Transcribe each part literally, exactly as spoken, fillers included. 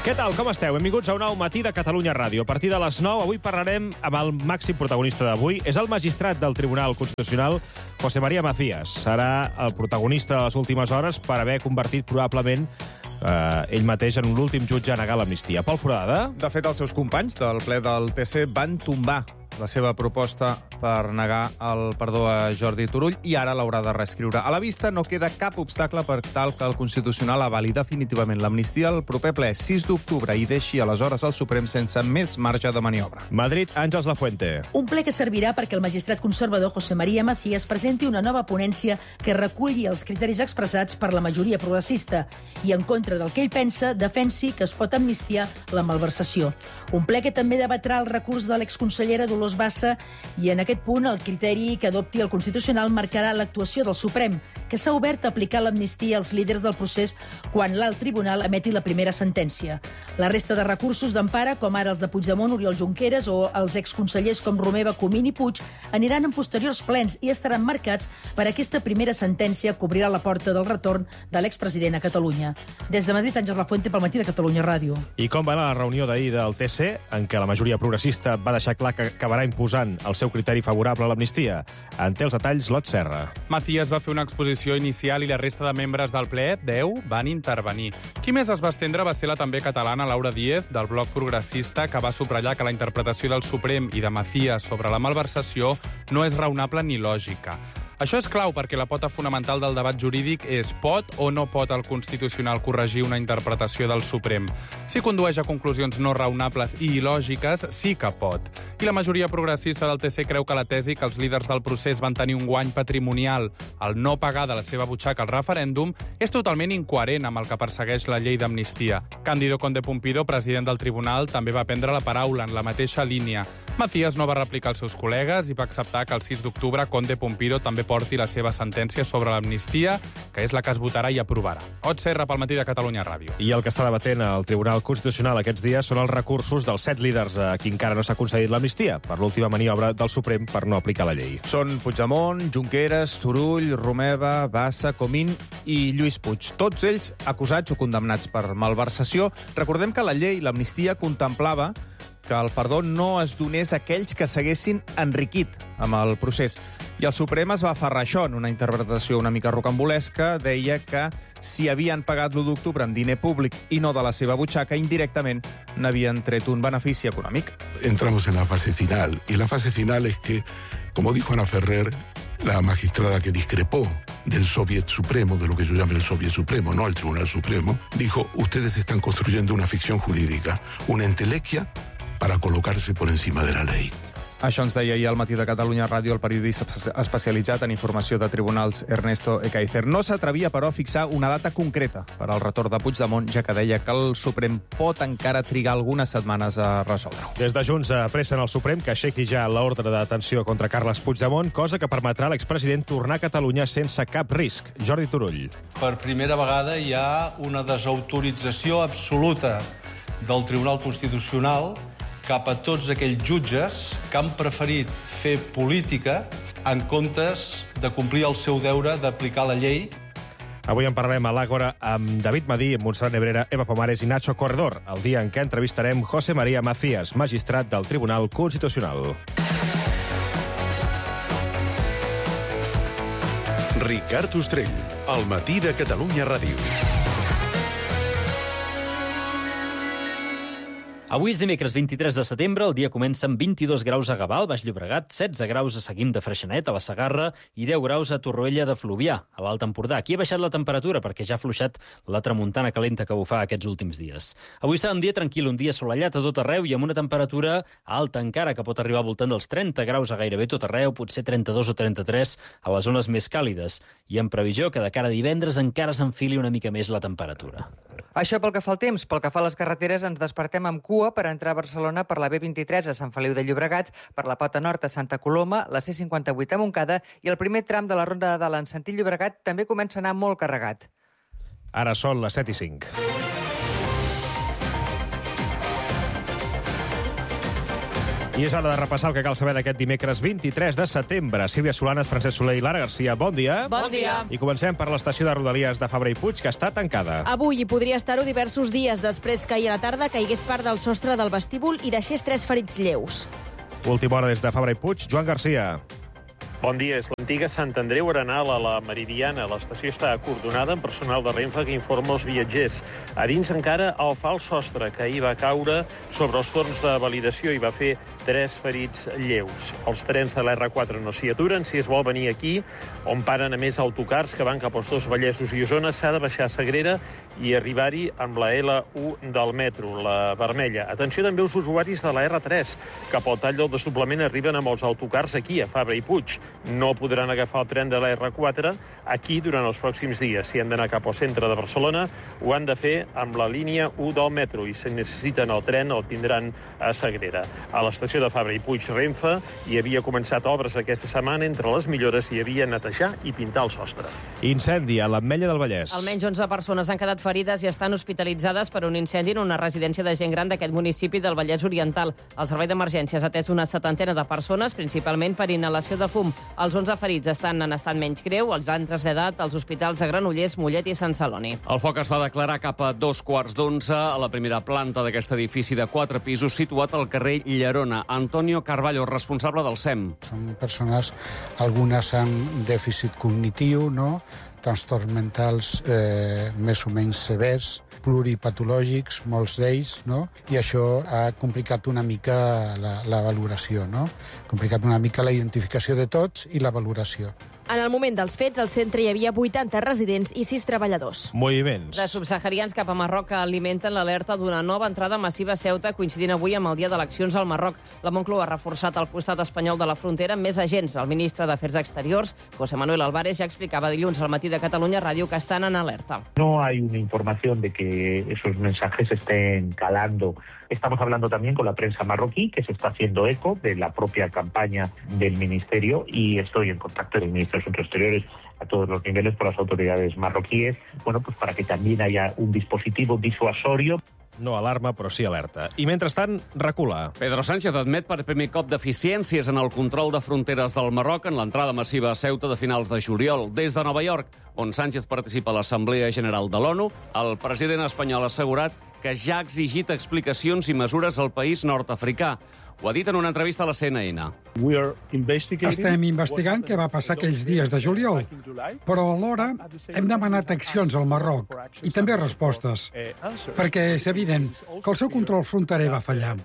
Què tal, com esteu? Benvinguts a un nou matí de Catalunya Ràdio. A partir de les nou, avui parlarem amb el màxim protagonista d'avui. És el magistrat del Tribunal Constitucional, José María Macías. Serà el protagonista de les últimes hores per haver convertit probablement eh, ell mateix en l'últim jutge a negar l'amnistia. Pol Foradada? De fet, els seus companys del ple del T C van tombar la seva proposta per negar el perdó a Jordi Turull i ara l'haurà de reescriure. A la vista no queda cap obstacle per tal que el Constitucional avali definitivament l'amnistia el proper ple sis d'octubre i deixi aleshores el Suprem sense més marge de maniobra. Madrid, Àngels Lafuente. Un ple que servirà perquè el magistrat conservador José María Macías presenti una nova ponència que reculli els criteris expressats per la majoria progressista i, en contra del que ell pensa, defensi que es pot amnistiar la malversació. Un ple que també debatrà el recurs de l'exconsellera Dolors Bassa i, en aquest punt, el criteri que adopti el Constitucional marcarà l'actuació del Suprem, que s'ha obert a aplicar l'amnistia als líders del procés quan l'alt tribunal emeti la primera sentència. La resta de recursos d'empara, com ara els de Puigdemont, Oriol Junqueras o els exconsellers com Romeva, Comín i Puig, aniran en posteriors plens i estaran marcats per aquesta primera sentència que obrirà la porta del retorn de l'expresident a Catalunya. Des de Madrid, Àngels Lafuente, pel matí de Catalunya Ràdio. I com va anar la reunió d'ahir del T C, en què la majoria progressista va deixar clar que acabarà imposant el seu criteri favorable a l'amnistia? En té els detalls Lot Serra. Macías va fer una exposició inicial i la resta de membres del ple, deu, van intervenir. Qui més es va estendre va ser la també catalana Laura Díez, del bloc progressista, que va subratllar que la interpretació del Suprem i de Macías sobre la malversació no és raonable ni lògica. Això és clau perquè la pota fonamental del debat jurídic és pot o no pot el Constitucional corregir una interpretació del Suprem. Si condueix a conclusions no raonables i il·lògiques, sí que pot. I la majoria progressista del T C creu que la tesi que els líders del procés van tenir un guany patrimonial al no pagar de la seva butxaca al referèndum és totalment incoherent amb el que persegueix la llei d'amnistia. Cándido Conde Pumpido, president del tribunal, també va prendre la paraula en la mateixa línia. Macías no va replicar els seus col·legues i va acceptar que el sis d'octubre Conde Pumpido també porti la seva sentència sobre l'amnistia, que és la que es votarà i aprovarà. Ot Serra, pel matí de Catalunya Ràdio. I el que està debatent al Tribunal Constitucional aquests dies són els recursos dels set líders a qui encara no s'ha concedit l'amnistia per l'última maniobra del Suprem per no aplicar la llei. Són Puigdemont, Junqueras, Turull, Romeva, Bassa, Comín i Lluís Puig. Tots ells acusats o condemnats per malversació. Recordem que la llei, l'amnistia, contemplava que el perdó no es donés a aquells que s'haguessin enriquit amb el procés. I el Suprem es va aferrar això en una interpretació una mica rocambolesca. Deia que si havien pagat l'u d'octubre amb diner públic i no de la seva butxaca, indirectament n'havien tret un benefici econòmic. Entramos en la fase final. Y la fase final es que, como dijo Ana Ferrer, la magistrada que discrepó del Soviet Supremo, de lo que yo llamo el Soviet Supremo, no el Tribunal Supremo, dijo, ustedes están construyendo una ficción jurídica, una entelequia para colocarse por encima de la ley. Això ens deia ahir al matí de Catalunya Ràdio el periodista especialitzat en informació de tribunals Ernesto Ekaizer. No s'atrevia, però, a fixar una data concreta per al retorn de Puigdemont, ja que deia que el Suprem pot encara trigar algunes setmanes a resoldre-ho. Des de Junts apressen al Suprem que aixequi ja l'ordre de detenció contra Carles Puigdemont, cosa que permetrà a l'expresident tornar a Catalunya sense cap risc. Jordi Turull. Per primera vegada hi ha una desautorització absoluta del Tribunal Constitucional cap a tots aquells jutges que han preferit fer política en comptes de complir el seu deure d'aplicar la llei. Avui en parlarem a l'Àgora amb David Madí, Montserrat Nebrera, Eva Pomares i Nacho Corredor, el dia en què entrevistarem José María Macías, magistrat del Tribunal Constitucional. Ricard Ostrell, al matí de Catalunya Ràdio. Avui és dimecres vint-i-tres de setembre, el dia comença amb vint-i-dos graus a Gavà, al Baix Llobregat, setze graus a Seguim de Freixenet, a la Segarra, i deu graus a Torroella de Fluvià, a l'Alt Empordà. Aquí ha baixat la temperatura perquè ja ha afluixat la tramuntana calenta que bufà aquests últims dies. Avui serà un dia tranquil, un dia assolellat a tot arreu i amb una temperatura alta encara, que pot arribar al voltant dels trenta graus a gairebé tot arreu, potser trenta-dos o trenta-tres a les zones més càlides. I en previsió que de cara a divendres encara s'enfili una mica més la temperatura. Això pel que fa al temps. Pel que fa a les carreteres, ens despertem amb cua per entrar a Barcelona per la B vint-i-tres a Sant Feliu de Llobregat, per la Pota Nord a Santa Coloma, la C cinquanta-vuit a Montcada i el primer tram de la Ronda de Dalt en sentit Llobregat també comença a anar molt carregat. Ara són les set i cinc. I és hora de repassar el que cal saber d'aquest dimecres vint-i-tres de setembre. Sílvia Solanes, Francesc Soler i Lara Garcia, bon dia. Bon dia. I comencem per l'estació de Rodalies de Fabra i Puig, que està tancada. Avui hi podria estar-ho diversos dies després que ahir a la tarda caigués part del sostre del vestíbul i deixés tres ferits lleus. Última hora des de Fabra i Puig, Joan Garcia. Bon dia. És l'antiga Sant Andreu Arenal a la Meridiana. L'estació està acordonada amb personal de Renfe que informa els viatgers. A dins encara el fals sostre que ahir va caure sobre els torns de validació i va fer tres ferits lleus. Els trens de l'R quatre no s'hi aturen. Si es vol venir aquí, on paren a més autocars que van cap als dos Vallesos i Osona, s'ha de baixar a Sagrera i arribar-hi amb la L u del metro, la vermella. Atenció també als usuaris de la R tres, que pel tall del desdoblament arriben amb els autocars aquí, a Fabra i Puig. No podran agafar el tren de la R quatre aquí durant els pròxims dies. Si han d'anar cap al centre de Barcelona, ho han de fer amb la línia u del metro i si necessiten el tren el tindran a Sagrera. A l'estació de Fabra i Puig, Renfe, hi havia començat obres aquesta setmana. Entre les millores hi havia netejar i pintar el sostre. Incendi a l'Ametlla del Vallès. Almenys onze persones han quedat ferides i estan hospitalitzades per un incendi en una residència de gent gran d'aquest municipi del Vallès Oriental. El servei d'emergències ha atès una setantena de persones, principalment per inhalació de fum. Els onze ferits estan en estat menys greu, els han traslladat als hospitals de Granollers, Mollet i Sant Celoni. El foc es va declarar cap a dos quarts d'onze a la primera planta d'aquest edifici de quatre pisos situat al carrer Llerona. Antonio Carballo, responsable del S E M. Són persones, algunes amb dèficit cognitiu, no? Trastorns mentals eh, més o menys severs, pluripatològics, molts d'ells, no? I això ha complicat una mica la, la valoració, no? Complicat una mica la identificació de tots i la valoració. En el moment dels fets, al centre hi havia vuitanta residents i sis treballadors. Moviments. De subsaharians cap a Marroc que alimenten l'alerta d'una nova entrada massiva a Ceuta, coincidint avui amb el dia d'eleccions al Marroc. La Moncloa ha reforçat al costat espanyol de la frontera més agents. El ministre d'Afers Exteriors, José Manuel Álvarez, ja explicava dilluns al Matí de Catalunya Ràdio que estan en alerta. No hay una información de que esos mensajes estén calando. Estamos hablando también con la prensa marroquí, que se está haciendo eco de la propia campaña del Ministerio, y estoy en contacto con el Ministro de Asuntos Exteriores a todos los niveles por las autoridades marroquíes, bueno, pues para que también haya un dispositivo disuasorio. No alarma, però sí alerta. I mentrestant, recula. Pedro Sánchez admet per primer cop deficiències en el control de fronteres del Marroc en l'entrada massiva a Ceuta de finals de juliol. Des de Nova York, on Sánchez participa a l'Assemblea General de l'ONU, el president espanyol ha assegurat que ja ha exigit explicacions i mesures al país nord-africà. Ho ha dit en una entrevista a la C N N. Estem investigant què va passar aquells dies de juliol, però alhora hem demanat accions al Marroc i també respostes, perquè és evident que el seu control fronterer va fallar.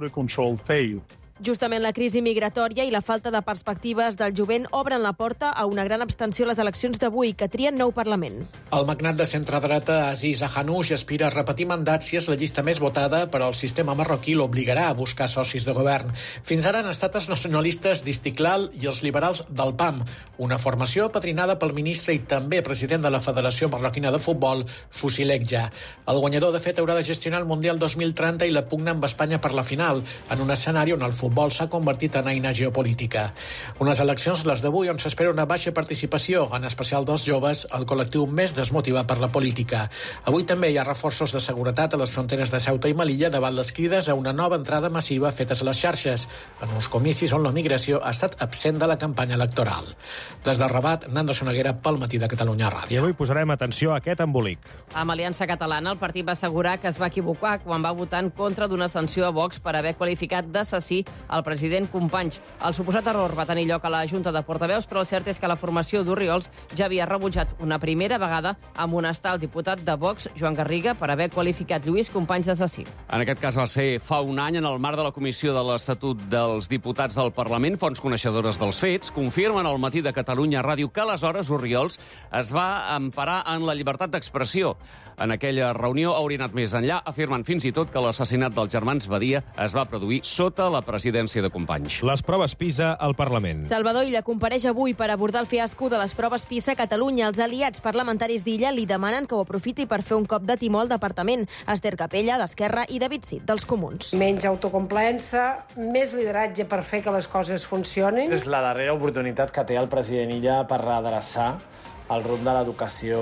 Justament la crisi migratòria i la falta de perspectives del jovent obren la porta a una gran abstenció a les eleccions d'avui, que trien nou Parlament. El magnat de centre-dreta Aziz Ahanouch aspira a repetir mandat si és la llista més votada, però el sistema marroquí l'obligarà a buscar socis de govern. Fins ara han estat els nacionalistes d'Istiklal i els liberals del P A M, una formació patrinada pel ministre i també president de la Federació Marroquina de Futbol, Fusilegja. El guanyador, de fet, haurà de gestionar el Mundial dos mil trenta i la pugna amb Espanya per la final, en un escenari on el futbol s'ha convertit en eina geopolítica. Unes eleccions, les d'avui, on s'espera una baixa participació, en especial dels joves, el col·lectiu més desmotivat per la política. Avui també hi ha reforços de seguretat a les fronteres de Ceuta i Melilla davant les crides a una nova entrada massiva fetes a les xarxes, en uns comicis on la migració ha estat absent de la campanya electoral. Des de Rabat, Nando Soneguera, pel Matí de Catalunya Ràdio. I avui posarem atenció a aquest embolic. Amb Aliança Catalana, el partit va assegurar que es va equivocar quan va votar en contra d'una sanció a Vox per haver qualificat d'assassí el president Companys. El suposat error va tenir lloc a la Junta de Portaveus, però el cert és que la formació d'Orriols ja havia rebutjat una primera vegada amonestar el diputat de Vox, Joan Garriga, per haver qualificat Lluís Companys d'assassí. En aquest cas va ser fa un any en el marc de la Comissió de l'Estatut dels Diputats del Parlament. Fonts coneixedores dels fets confirmen al Matí de Catalunya Ràdio que aleshores Orriols es va emparar en la llibertat d'expressió. En aquella reunió hauria anat més enllà, afirmant fins i tot que l'assassinat dels germans Badia es va produir sota la presidència de Companys. Les proves PISA al Parlament. Salvador Illa compareix avui per abordar el fiasco de les proves PISA a Catalunya. Els aliats parlamentaris d'Illa li demanen que ho aprofiti per fer un cop de timó al departament. Esther Capella, d'Esquerra, i David Cid, dels Comuns. Menys autocomplaença, més lideratge per fer que les coses funcionin. És la darrera oportunitat que té el president Illa per redreçar el rumb de l'educació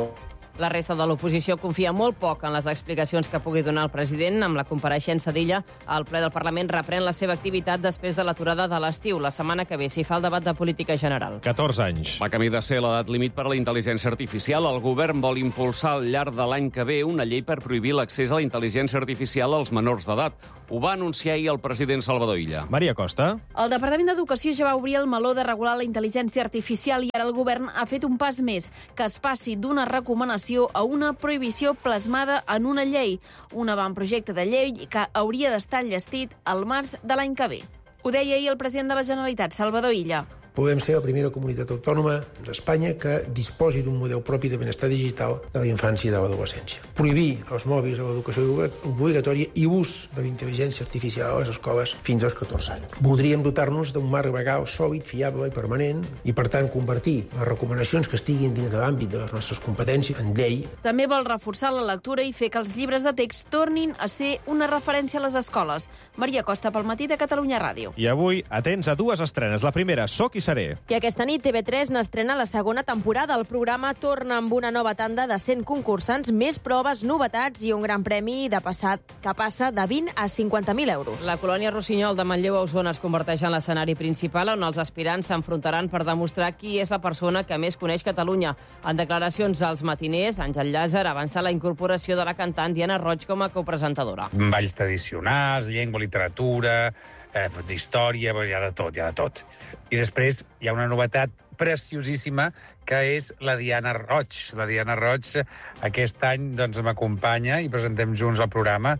La resta de l'oposició confia molt poc en les explicacions que pugui donar el president. Amb la compareixença d'Illa, el ple del Parlament reprèn la seva activitat després de l'aturada de l'estiu. La setmana que ve s'hi fa el debat de política general. catorze anys. Va camí de ser l'edat límit per a la intel·ligència artificial. El govern vol impulsar al llarg de l'any que ve una llei per prohibir l'accés a la intel·ligència artificial als menors d'edat. Ho va anunciar ahir el president Salvador Illa. Maria Costa. El Departament d'Educació ja va obrir el meló de regular la intel·ligència artificial i ara el govern ha fet un pas més, que es passi d'una recomanació a una prohibició plasmada en una llei. Un avantprojecte de llei que hauria d'estar enllestit al març de l'any que ve. Ho deia ahir el president de la Generalitat, Salvador Illa. Podem ser la primera comunitat autònoma d'Espanya que disposi d'un model propi de benestar digital de la infància i de l'adolescència. Prohibir els mòbils a l'educació obligatòria i ús de la intel·ligència artificial a les escoles fins als catorze anys. Voldríem dotar-nos d'un marc legal sòlid, fiable i permanent i, per tant, convertir les recomanacions que estiguin dins de l'àmbit de les nostres competències en llei. També vol reforçar la lectura i fer que els llibres de text tornin a ser una referència a les escoles. Maria Costa, pel Matí de Catalunya Ràdio. I avui, atents a dues estrenes. La primera, Soc i seré. I aquesta nit T V tres n'estrena la segona temporada. El programa torna amb una nova tanda de cent concursants, més proves, novetats i un gran premi de passat que passa de vint a cinquanta mil euros. La colònia Rossinyol de Manlleu a Osona es converteix en l'escenari principal on els aspirants s'enfrontaran per demostrar qui és la persona que més coneix Catalunya. En declaracions als matiners, Àngel Llàzer avança la incorporació de la cantant Diana Roig com a copresentadora. Balls tradicionals, llengua, literatura, eh, d'història, hi ha de tot, hi ha de tot. I després hi ha una novetat preciosíssima, que és la Diana Roig. La Diana Roig aquest any doncs, m'acompanya i presentem junts el programa.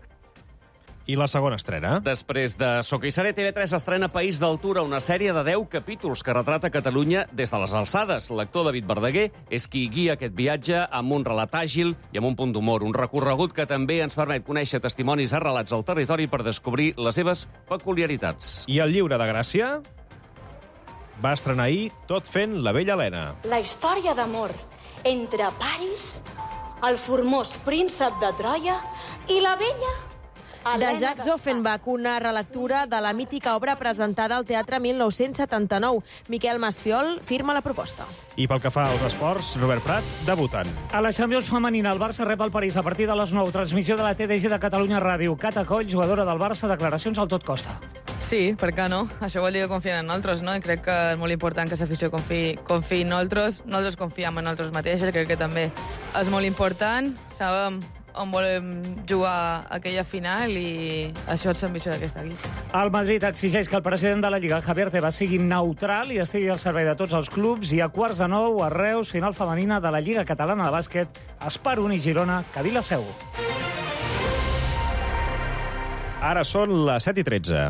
I la segona estrena? Després de Soc i seré, T V tres estrena País d'Altura, una sèrie de deu capítols que retrata Catalunya des de les alçades. L'actor David Verdaguer és qui guia aquest viatge amb un relat àgil i amb un punt d'humor. Un recorregut que també ens permet conèixer testimonis arrelats al territori per descobrir les seves peculiaritats. I el llibre de Gràcia va estrenar ahir Tot fent la vella Helena. La història d'amor entre Paris, el formós príncep de Troia i la vella de Jacques Offenbach, una relectura de la mítica obra presentada al Teatre mil nou-cents setanta-nou. Miquel Masfiol firma la proposta. I pel que fa als esports, Robert Prat, debutant. A la Champions femenina, el Barça rep el París a partir de les nou. Transmissió de la T D G de Catalunya Ràdio. Cata Coll, jugadora del Barça, declaracions al tot costa. Sí, per què no? Això vol dir que confien en nosaltres, no? I crec que és molt important que l'afició confiï, confiï en nosaltres. Nosaltres confiem en nosaltres mateixos, crec que també és molt important. Sabem on volem jugar aquella final i això és l'ambició d'aquest equip. El Madrid exigeix que el president de la Lliga, Javier Tebas, sigui neutral i estigui al servei de tots els clubs. I a quarts de nou, a Reus, final femenina de la Lliga Catalana de Bàsquet, Esperon i Girona, Cadí la Seu. Ara són les set i tretze.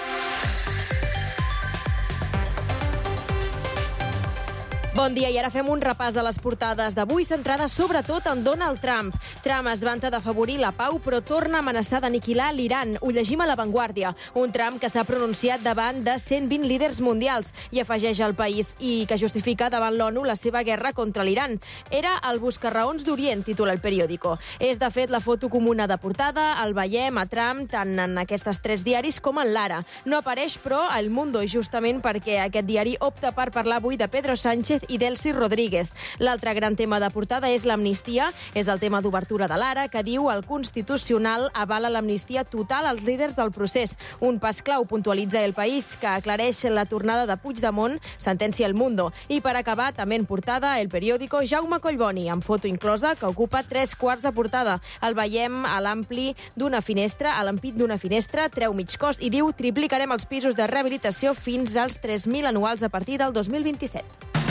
Bon dia, i ara fem un repàs de les portades d'avui, centrades sobretot en Donald Trump. Trump es vanta d'afavorir la pau, però torna a amenaçar d'aniquilar l'Iran. Ho llegim a La Vanguardia. Un Trump que s'ha pronunciat davant de cent vint líders mundials i afegeix al país i que justifica davant l'ONU la seva guerra contra l'Iran. Era el buscarraons d'Orient, titula el periòdico. És, de fet, la foto comuna de portada. El veiem a Trump tant en aquestes tres diaris com en l'Ara. No apareix, però, a El Mundo, justament perquè aquest diari opta per parlar avui de Pedro Sánchez i Delcy Rodríguez. L'altre gran tema de portada és l'amnistia. És el tema d'obertura de l'Ara, que diu el Constitucional avala l'amnistia total als líders del procés. Un pas clau, puntualitza El País, que aclareix la tornada de Puigdemont, sentència El Mundo. I per acabar, també en portada, El Periódico, Jaume Collboni, amb foto inclosa, que ocupa tres quarts de portada. El veiem a l'ampli d'una finestra, a l'ampit d'una finestra, treu mig cost i diu triplicarem els pisos de rehabilitació fins als tres mil anuals a partir del dos mil vint-i-set.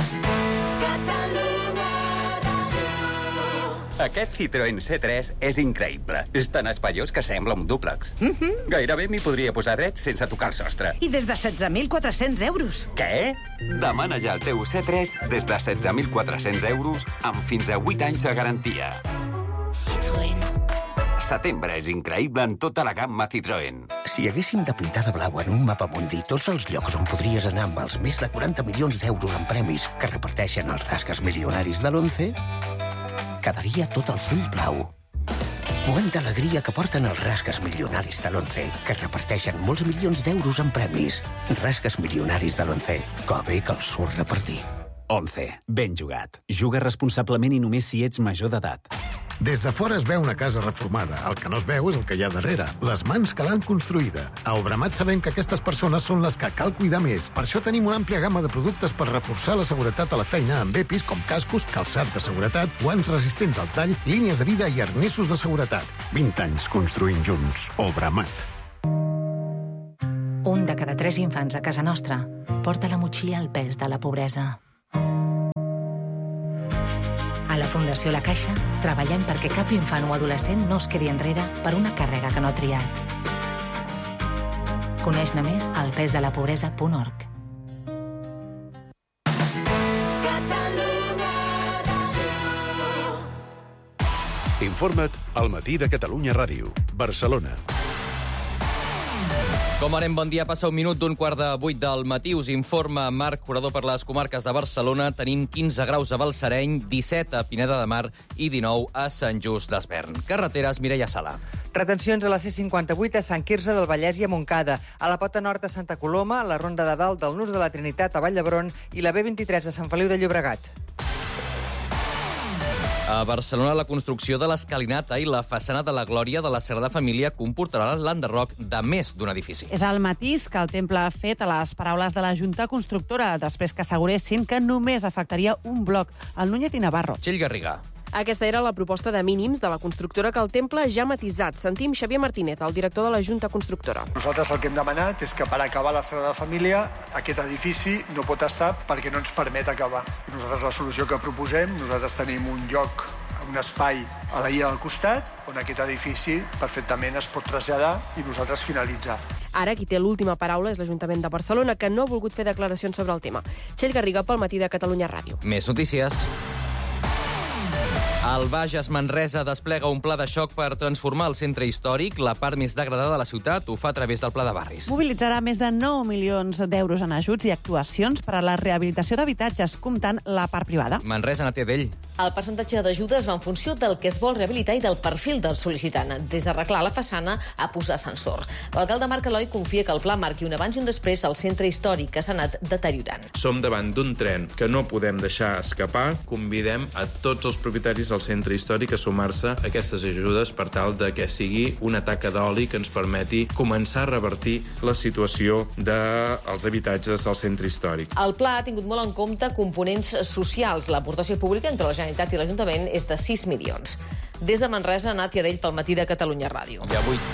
Aquest Citroën C tres és increïble. És tan espaiós que sembla un dúplex. Mm-hmm. Gairebé m'hi podria posar dret sense tocar el sostre. I des de setze mil quatre-cents euros. Què? Demana ja el teu C tres des de setze mil quatre-cents euros amb fins a vuit anys de garantia. Citroën. Setembre és increïble en tota la gamma Citroën. Si haguéssim de pintar de blau en un mapa mundi tots els llocs on podries anar amb els més de quaranta milions d'euros en premis que reparteixen els rasques milionaris de l'Once, quedaria tot el full blau. Quanta alegria que porten els rasques milionaris de l'Once, que reparteixen molts milions d'euros en premis. Rasques milionaris de l'Once, que bé que els surt repartir. Once. Ben jugat. Juga responsablement i només si ets major d'edat. Des de fora es veu una casa reformada. El que no es veu és el que hi ha darrere. Les mans que l'han construïda. A Obramat sabem que aquestes persones són les que cal cuidar més. Per això tenim una àmplia gamma de productes per reforçar la seguretat a la feina amb E P Is com cascos, calçat de seguretat, guants resistents al tall, línies de vida i arnessos de seguretat. vint anys construint junts. Obramat. Un de cada tres infants a casa nostra porta la motxilla al pes de la pobresa. A la Fundació La Caixa treballem perquè cap infant o adolescent no es quedi enrere per una càrrega que no ha triat. Coneix-ne més al pes de la pobresa punt org. Informa't al Matí de Catalunya Ràdio, Barcelona. Com anem, bon dia. Passa un minut d'un quart de vuit del matí. Us informa Marc Curador per les comarques de Barcelona. Tenim quinze graus a Balsareny, disset a Pineda de Mar i dinou a Sant Just d'Espern. Carreteres, Mireia Sala. Retencions a la C cinquanta-vuit a Sant Quirze del Vallès i a Montcada, a la Pota Nord a Santa Coloma, la Ronda de Dalt del Nus de la Trinitat a Vall d'Hebron i la B vint-i-tres a Sant Feliu de Llobregat. A Barcelona, la construcció de l'Escalinata i la façana de la Glòria de la Sagrada Família comportarà l'enderroc de més d'un edifici. És el matís que el temple ha fet a les paraules de la Junta Constructora, després que asseguressin que només afectaria un bloc, el Núñez i Navarro. Txell Garriga. Aquesta era la proposta de mínims de la constructora que el temple ja ha matisat. Sentim Xavier Martínez, el director de la Junta Constructora. Nosaltres el que hem demanat és que per acabar la Sagrada Família aquest edifici no pot estar perquè no ens permet acabar. I nosaltres la solució que proposem, nosaltres tenim un lloc, un espai a la illa del costat on aquest edifici perfectament es pot traslladar i nosaltres finalitzar. Ara qui té l'última paraula és l'Ajuntament de Barcelona, que no ha volgut fer declaracions sobre el tema. Txell Garriga pel Matí de Catalunya Ràdio. Més notícies. El Bages Manresa desplega un pla de xoc per transformar el centre històric, la part més degradada de la ciutat. Ho fa a través del Pla de Barris. Mobilitzarà més de nou milions d'euros en ajuts i actuacions per a la rehabilitació d'habitatges, comptant la part privada. Manresa, Natia Dell. El percentatge d'ajudes va en funció del que es vol rehabilitar i del perfil del sol·licitant, des d'arreglar la façana a posar ascensor. L'alcalde Marc Eloi confia que el pla marqui un abans i un després al centre històric, que s'ha anat deteriorant. Som davant d'un tren que no podem deixar escapar. Convidem a tots els propietaris del centre històric a sumar-se a aquestes ajudes per tal de que sigui una taca d'oli que ens permeti començar a revertir la situació dels habitatges del centre històric. El pla ha tingut molt en compte components socials. L'aportació pública entre la Generalitat i l'Ajuntament és de sis milions. Des de Manresa, Nàtia Dell pel Matí de Catalunya Ràdio. I avui...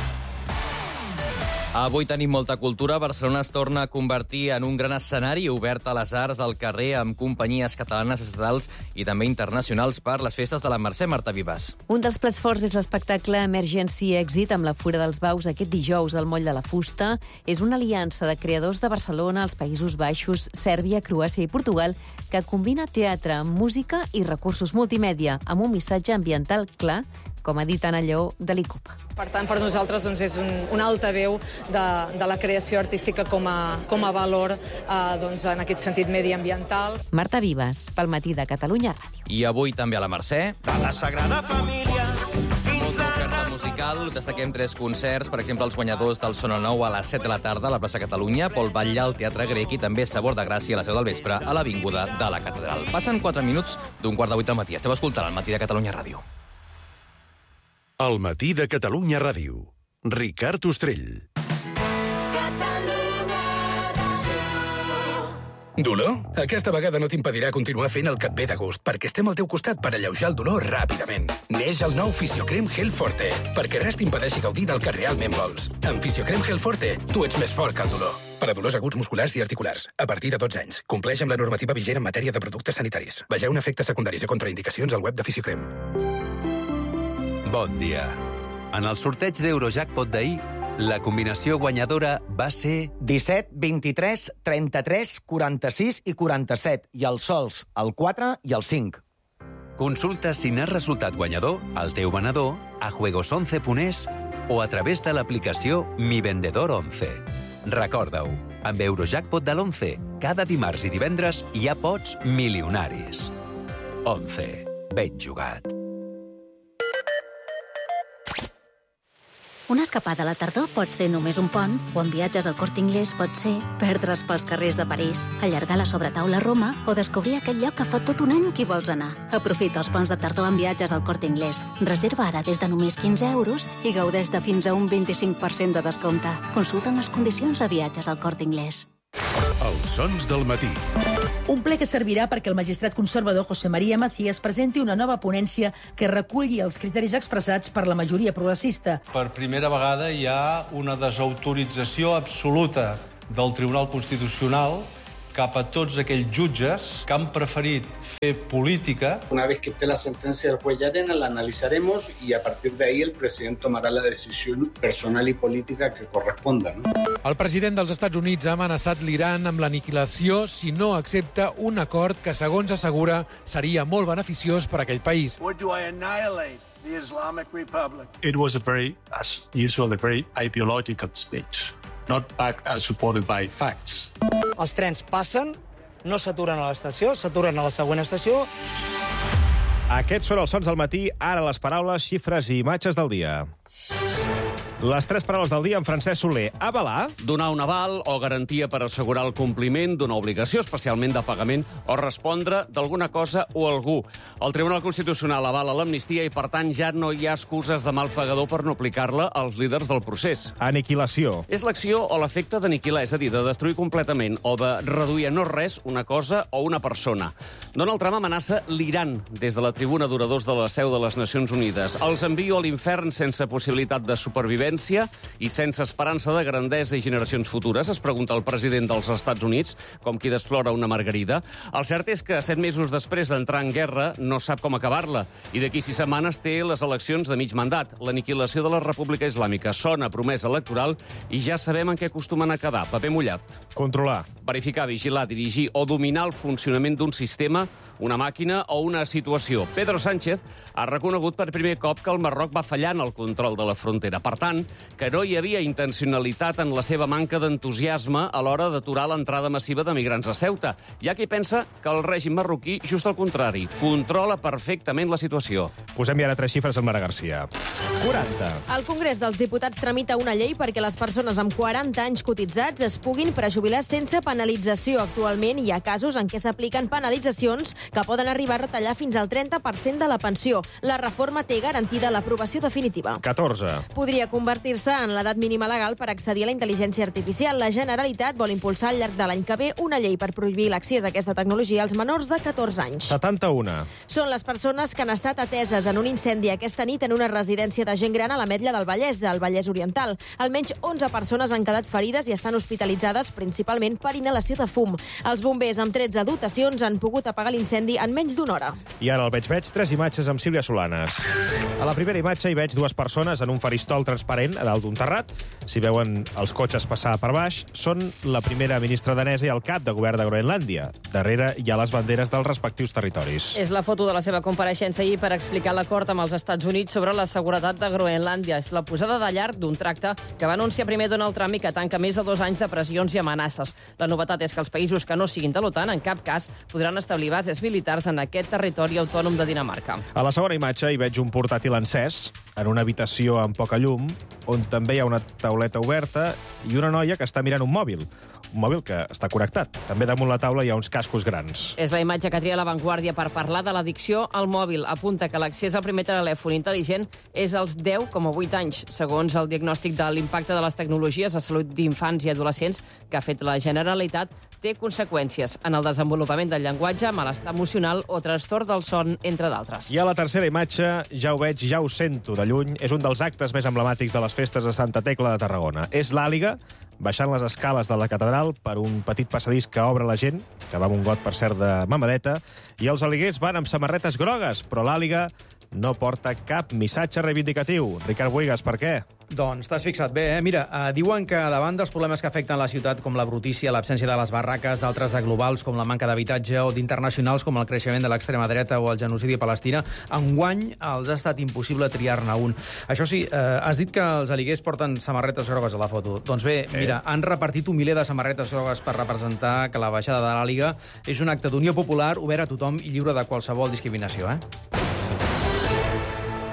Avui tenim molta cultura. Barcelona es torna a convertir en un gran escenari obert a les arts del carrer amb companyies catalanes, estatals i també internacionals per les festes de la Mercè. Marta Vives. Un dels plats forts és l'espectacle Emergency Exit amb la Fura dels Baus aquest dijous al Moll de la Fusta. És una aliança de creadors de Barcelona, els Països Baixos, Sèrbia, Croàcia i Portugal que combina teatre, música i recursos multimèdia amb un missatge ambiental clar, com ha dit Anna Lleó de l'I C O P. Per tant, per nosaltres doncs, és un, un altaveu de, de la creació artística com a, com a valor eh, doncs, en aquest sentit mediambiental. Marta Vives, pel Matí de Catalunya Ràdio. I avui també a la Mercè. De la Sagrada Família fins la... Oferta musical, destaquem tres concerts, per exemple, els guanyadors del Sona Nou a les set de la tarda a la plaça Catalunya, Pol Batlle al Teatre Grec i també Sabor de Gràcia a la seu del vespre a l'Avinguda de la Catedral. Passen quatre minuts d'un quart de vuit del matí. Esteu escoltant el Matí de Catalunya Ràdio. El Matí de Catalunya Ràdio. Ricard Ostrell. Dolor? Aquesta vegada no t'impedirà continuar fent el que et ve de gust, perquè estem al teu costat per alleujar el dolor ràpidament. Neix el nou Fisiocrem Gel Forte, perquè res t'impedeixi gaudir del que realment vols. Amb Fisiocrem Gel Forte, tu ets més fort que el dolor. Per a dolors aguts musculars i articulars, a partir de dotze anys. Compleix amb la normativa vigent en matèria de productes sanitaris. Vegeu efectes secundaris i contraindicacions al web de Fisiocrem. Bon dia. En el sorteig d'Eurojackpot d'ahir, la combinació guanyadora va ser... disset, vint-i-tres, trenta-tres, quaranta-sis i quaranta-set, i els sols, el quatre i el cinc. Consulta si n'has resultat guanyador al teu venedor a juegos once punt es o a través de l'aplicació Mi Vendedor once. Recorda-ho, amb Eurojackpot de l'once, cada dimarts i divendres hi ha pots milionaris. once. Ben jugat. Una escapada a la tardor pot ser només un pont, o en viatges al Corte Inglés pot ser perdre's pels carrers de París, allargar la sobretaula a Roma o descobrir aquell lloc que fa tot un any que hi vols anar. Aprofita els ponts de tardor en viatges al Corte Inglés. Reserva ara des de només quinze euros i gaudeix de fins a un vint-i-cinc per cent de descompte. Consulta les condicions a viatges al Corte Inglés. Els sons del matí. Un ple que servirà perquè el magistrat conservador José María Macías presenti una nova ponència que reculli els criteris expressats per la majoria progressista. Per primera vegada hi ha una desautorització absoluta del Tribunal Constitucional cap a tots aquells jutges que han preferit fer política. Una vez que esté la sentencia del juez Llarena, la analizaremos y a partir de ahí el presidente tomará la decisión personal y política que corresponda, ¿no? El president dels Estats Units ha amenaçat l'Iran amb l'aniquilació si no accepta un acord que, segons assegura, seria molt beneficiós per a aquell país. Or do I annihilate the Islamic Republic? It was a very, as usual, a very ideological speech, not backed and supported by facts. Els trens passen, no s'aturen a l'estació, s'aturen a la següent estació. Aquests són els sons del matí, ara les paraules, xifres i imatges del dia. Les tres paraules del dia en Francesc Soler. Avalar. Donar un aval o garantia per assegurar el compliment d'una obligació, especialment de pagament, o respondre d'alguna cosa o algú. El Tribunal Constitucional avala l'amnistia i, per tant, ja no hi ha excuses de mal pagador per no aplicar-la als líders del procés. Aniquilació. És l'acció o l'efecte d'aniquilar, és a dir, de destruir completament o de reduir a no res una cosa o una persona. Donald Trump amenaça l'Iran des de la tribuna d'oradors de la seu de les Nacions Unides. Els envio a l'infern sense possibilitat de supervivència i sense esperança de grandesa i generacions futures, es pregunta el president dels Estats Units, com qui desflora una margarida. El cert és que set mesos després d'entrar en guerra no sap com acabar-la i d'aquí sis setmanes té les eleccions de mig mandat. L'aniquilació de la República Islàmica sona promesa electoral i ja sabem en què acostumen a quedar. Paper mullat. Controlar. Verificar, vigilar, dirigir o dominar el funcionament d'un sistema, una màquina o una situació. Pedro Sánchez ha reconegut per primer cop que el Marroc va fallar en el control de la frontera. Per tant, que no hi havia intencionalitat en la seva manca d'entusiasme a l'hora d'aturar l'entrada massiva de migrants a Ceuta. Hi ha qui pensa que el règim marroquí, just al contrari, controla perfectament la situació. Posem ja ara tres xifres amb Mara Garcia. quaranta. El Congrés dels Diputats tramita una llei perquè les persones amb quaranta anys cotitzats es puguin prejubilar sense penalització. Actualment hi ha casos en què s'apliquen penalitzacions que poden arribar a retallar fins al trenta per cent de la pensió. La reforma té garantida l'aprovació definitiva. catorze. Podria convertir-se en l'edat mínima legal per accedir a la intel·ligència artificial. La Generalitat vol impulsar al llarg de l'any que ve una llei per prohibir l'accés a aquesta tecnologia als menors de catorze anys. setanta-u. Són les persones que han estat ateses en un incendi aquesta nit en una residència de gent gran a l'Ametlla del Vallès, al Vallès Oriental. Almenys onze persones han quedat ferides i estan hospitalitzades principalment per inhalació de fum. Els bombers amb tretze dotacions han pogut apagar l'incendi en menys d'una hora. I ara el veig-veig, tres imatges amb Sílvia Solanes. A la primera imatge hi veig dues persones en un faristol transparent a dalt d'un terrat. Si veuen els cotxes passar per baix, són la primera ministra danesa i el cap de govern de Groenlàndia. Darrere hi ha les banderes dels respectius territoris. És la foto de la seva compareixença ahir per explicar l'acord amb els Estats Units sobre la seguretat de Groenlàndia. És la posada de llarg d'un tracte que va anunciar primer Donald Trump i que tanca més de dos anys de pressions i amenaces. La novetat és que els països que no siguin de l'OTAN en cap cas podran establir bases militars en aquest territori autònom de Dinamarca. A la segona imatge hi veig un portàtil encès en una habitació amb poca llum, on també hi ha una tauleta oberta i una noia que està mirant un mòbil. Un mòbil que està connectat. També damunt la taula hi ha uns cascos grans. És la imatge que tria La Vanguardia per parlar de l'addicció al mòbil. Apunta que l'accés al primer telèfon intel·ligent és als deu coma vuit anys, segons el diagnòstic de l'impacte de les tecnologies a salut d'infants i adolescents que ha fet la Generalitat. Té conseqüències en el desenvolupament del llenguatge, malestar emocional o trastorn del son, entre d'altres. I a la tercera imatge, ja ho veig, ja ho sento de lluny, és un dels actes més emblemàtics de les festes de Santa Tecla de Tarragona. És l'Àliga baixant les escales de la catedral per un petit passadís que obre la gent, que va amb un got, per cert, de mamadeta, i els aliguers van amb samarretes grogues, però l'Àliga no porta cap missatge reivindicatiu. Ricard Buigas, per què? Doncs t'has fixat bé, eh? Mira, eh, diuen que davant dels problemes que afecten la ciutat, com la brutícia, l'absència de les barraques, d'altres de globals, com la manca d'habitatge, o d'internacionals, com el creixement de l'extrema dreta o el genocidi a Palestina, enguany els ha estat impossible triar-ne un. Això sí, eh, has dit que els aliguers porten samarretes grogues a la foto. Doncs bé, eh. mira, han repartit un miler de samarretes grogues per representar que la baixada de l'Àliga és un acte d'unió popular obert a tothom i lliure de qualsevol discriminació, eh?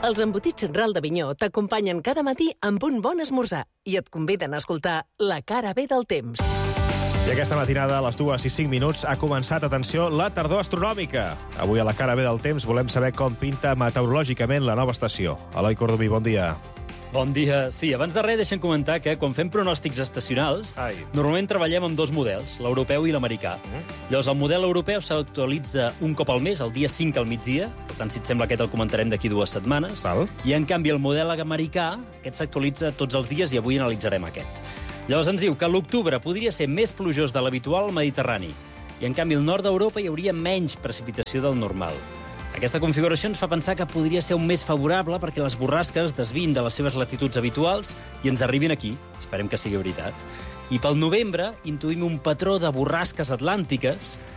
Els embotits Ral de Vinyó t'acompanyen cada matí amb un bon esmorzar i et conviden a escoltar La cara B del temps. I aquesta matinada, a les dues i cinc minuts, ha començat, atenció, la tardor astronòmica. Avui a La cara B del temps volem saber com pinta meteorològicament la nova estació. Eloi Cordomí, bon dia. Bon dia. Sí, abans de res deixem comentar que quan fem pronòstics estacionals, Ai. normalment treballem amb dos models, l'europeu i l'americà. Mm. Llavors, el model europeu s'actualitza un cop al mes, el dia cinc al migdia, per tant, si et sembla, aquest el comentarem d'aquí dues setmanes. Val. I, en canvi, el model americà, aquest s'actualitza tots els dies i avui analitzarem aquest. Llavors ens diu que l'octubre podria ser més plujós de l'habitual al Mediterrani i, en canvi, al nord d'Europa hi hauria menys precipitació del normal. Aquesta configuració ens fa pensar que podria ser un mes favorable perquè les borrasques desvin de les seves latituds habituals i ens arribin aquí. Esperem que sigui veritat. I pel novembre intuïm un patró de borrasques atlàntiques